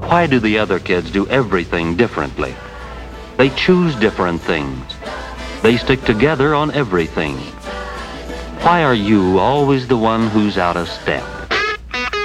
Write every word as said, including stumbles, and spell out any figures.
Why do the other kids do everything differently? They choose different things. They stick together on everything. Why are you always the one who's out of step?